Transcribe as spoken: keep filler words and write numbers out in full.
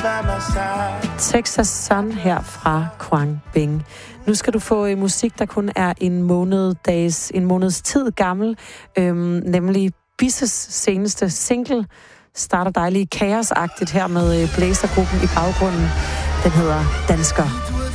Texas Sun her fra Quang Bing. Nu skal du få uh, musik, der kun er en måned dags, en måneds tid gammel, øhm, nemlig Bisses seneste single. Starter dejligt kaosagtigt her med uh, blæsergruppen i baggrunden. Den hedder Dansker.